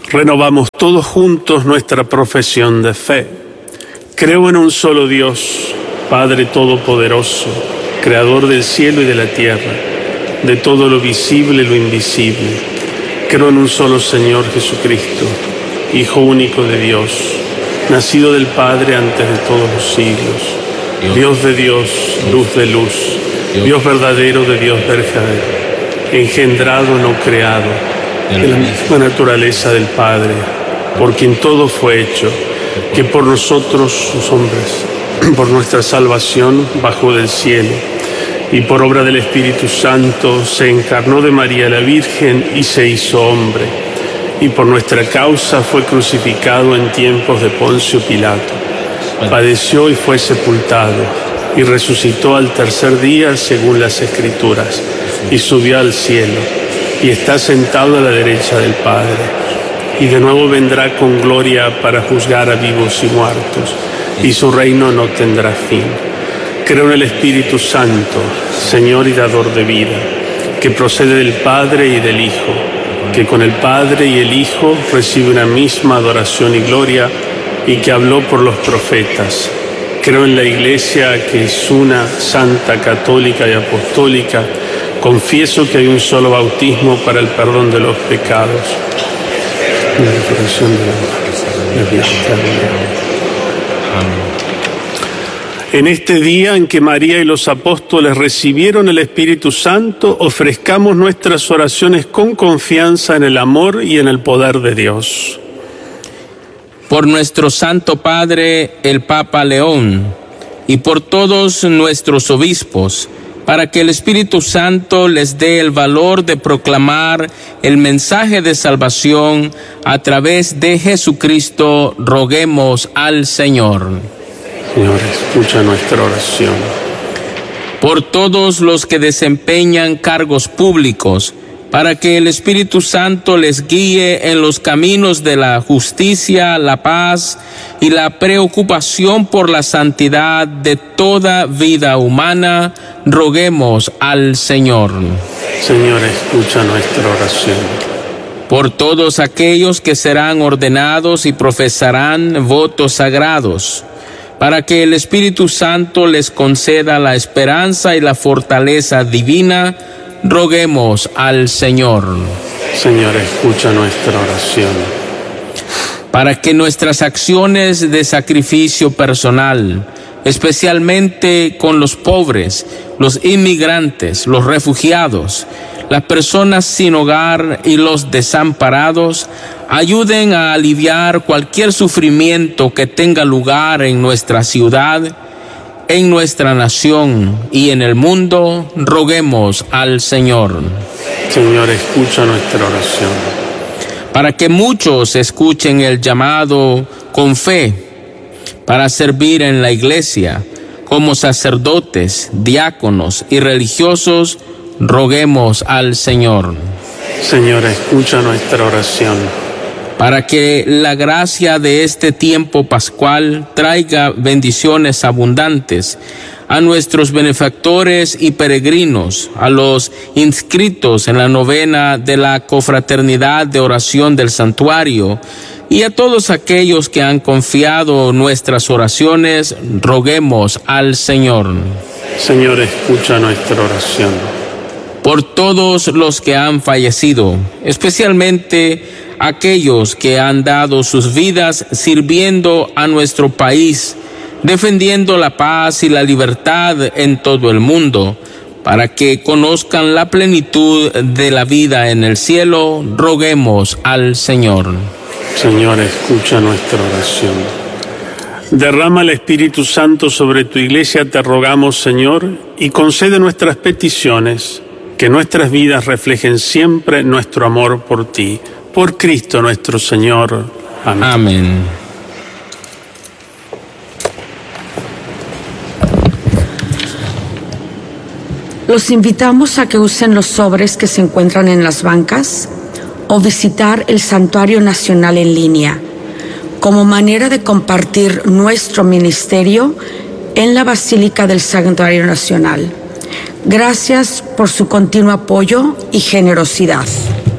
Renovamos todos juntos nuestra profesión de fe. Creo en un solo Dios, Padre Todopoderoso, Creador del cielo y de la tierra, de todo lo visible y lo invisible. Creo en un solo Señor Jesucristo, Hijo único de Dios, nacido del Padre antes de todos los siglos, Dios de Dios, luz de luz, Dios verdadero de Dios verdadero, engendrado, no creado, de la misma naturaleza del Padre, por quien todo fue hecho, que por nosotros, sus hombres, por nuestra salvación, bajó del cielo, y por obra del Espíritu Santo se encarnó de María la Virgen y se hizo hombre, y por nuestra causa fue crucificado en tiempos de Poncio Pilato. Padeció y fue sepultado, y resucitó al tercer día según las Escrituras, y subió al cielo, y está sentado a la derecha del Padre, y de nuevo vendrá con gloria para juzgar a vivos y muertos, y su reino no tendrá fin. Creo en el Espíritu Santo, Señor y dador de vida, que procede del Padre y del Hijo, que con el Padre y el Hijo recibe una misma adoración y gloria, y que habló por los profetas. Creo en la Iglesia, que es una, santa, católica y apostólica. Confieso que hay un solo bautismo para el perdón de los pecados. La resurrección de la vida eterna. En este día en que María y los apóstoles recibieron el Espíritu Santo, ofrezcamos nuestras oraciones con confianza en el amor y en el poder de Dios. Por nuestro Santo Padre, el Papa León, y por todos nuestros obispos, para que el Espíritu Santo les dé el valor de proclamar el mensaje de salvación a través de Jesucristo, roguemos al Señor. Señor, escucha nuestra oración. Por todos los que desempeñan cargos públicos, para que el Espíritu Santo les guíe en los caminos de la justicia, la paz y la preocupación por la santidad de toda vida humana, roguemos al Señor. Señor, escucha nuestra oración. Por todos aquellos que serán ordenados y profesarán votos sagrados, para que el Espíritu Santo les conceda la esperanza y la fortaleza divina, roguemos al Señor. Señor, escucha nuestra oración. Para que nuestras acciones de sacrificio personal, especialmente con los pobres, los inmigrantes, los refugiados, las personas sin hogar y los desamparados, ayuden a aliviar cualquier sufrimiento que tenga lugar en nuestra ciudad, en nuestra nación y en el mundo, roguemos al Señor. Señor, escucha nuestra oración. Para que muchos escuchen el llamado con fe para servir en la iglesia como sacerdotes, diáconos y religiosos, roguemos al Señor. Señor, escucha nuestra oración. Para que la gracia de este tiempo pascual traiga bendiciones abundantes a nuestros benefactores y peregrinos, a los inscritos en la novena de la Confraternidad de Oración del Santuario y a todos aquellos que han confiado nuestras oraciones, roguemos al Señor. Señor, escucha nuestra oración. Por todos los que han fallecido, especialmente aquellos que han dado sus vidas sirviendo a nuestro país, defendiendo la paz y la libertad en todo el mundo, para que conozcan la plenitud de la vida en el cielo, roguemos al Señor. Señor, escucha nuestra oración. Derrama el Espíritu Santo sobre tu iglesia, te rogamos, Señor, y concede nuestras peticiones, que nuestras vidas reflejen siempre nuestro amor por ti. Por Cristo nuestro Señor. Amén. Amén. Los invitamos a que usen los sobres que se encuentran en las bancas o visitar el Santuario Nacional en línea, como manera de compartir nuestro ministerio en la Basílica del Santuario Nacional. Gracias por su continuo apoyo y generosidad.